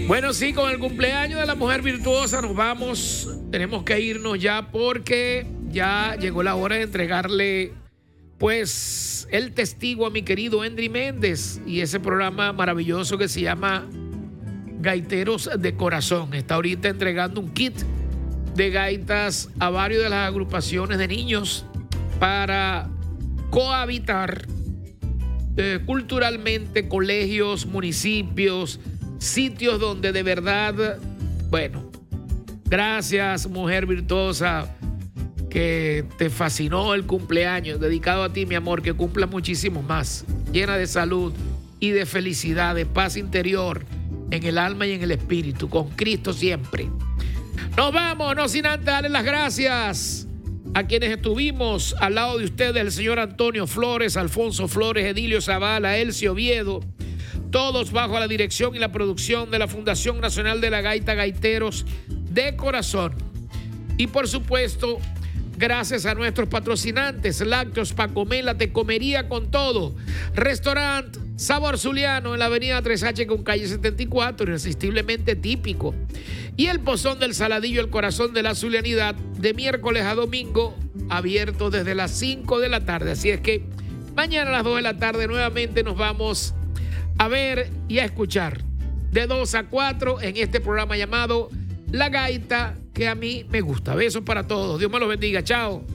Bueno, sí, con el cumpleaños de la mujer virtuosa nos vamos. Tenemos que irnos ya porque ya llegó la hora de entregarle, pues, el testigo a mi querido Endry Méndez y ese programa maravilloso que se llama Gaiteros de Corazón. Está ahorita entregando un kit de gaitas a varios de las agrupaciones de niños para cohabitar culturalmente, colegios, municipios, sitios donde de verdad, bueno, gracias mujer virtuosa, que te fascinó el cumpleaños, dedicado a ti, mi amor, que cumpla muchísimo más, llena de salud y de felicidad, de paz interior en el alma y en el espíritu, con Cristo siempre. Nos vamos, no sin antes darle las gracias a quienes estuvimos al lado de ustedes, el señor Antonio Flores, Alfonso Flores, Edilio Zavala, Elcio Oviedo, todos bajo la dirección y la producción de la Fundación Nacional de la Gaita, Gaiteros de Corazón. Y por supuesto, gracias a nuestros patrocinantes, Lácteos Pacomela, te comería con todo. Restaurant Sabor Zuliano en la avenida 3H con calle 74, irresistiblemente típico. Y el Pozón del Saladillo, el corazón de la zulianidad, de miércoles a domingo, abierto desde las 5 de la tarde. Así es que mañana a las 2 de la tarde nuevamente nos vamos a ver y a escuchar de 2 a 4 en este programa llamado La Gaita, que a mí me gusta. Besos para todos. Dios me los bendiga. Chao.